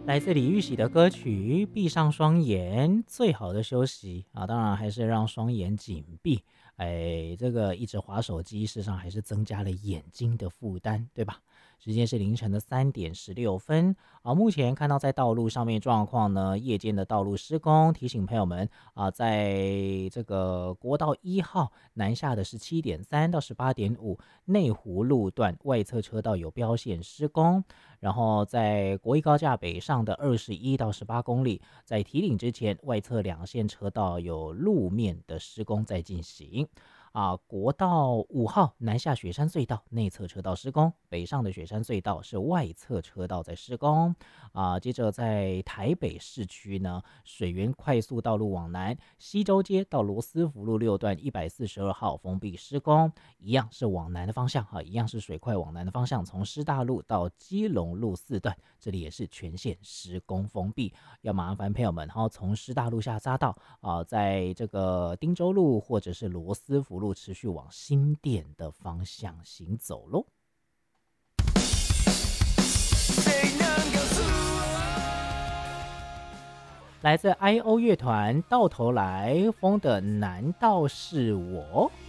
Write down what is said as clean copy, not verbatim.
来自李玉玺的歌曲《闭上双眼》，最好的休息啊，当然还是让双眼紧闭。这个一直滑手机，事实上还是增加了眼睛的负担，对吧？时间是凌晨的3:16目前看到在道路上面状况呢，夜间的道路施工，提醒朋友们在这个国道1号南下的17.3到18.5内湖路段外侧车道有标线施工。然后在国一高架北上的21到18公里，在提领之前，外侧两线车道有路面的施工在进行。国道5号南下雪山隧道内侧车道施工，北上的雪山隧道是外侧车道在施工。接着在台北市区呢，水源快速道路往南，西周街到罗斯福路6段142号封闭施工，一样是往南的方向一样是水快往南的方向，从师大路到基隆路4段，这里也是全线施工封闭，要麻烦朋友们从师大路下匝道在这个汀州路或者是罗斯福路持续往新店的方向行走咯。来自 IO 乐团到头来风的难道是我。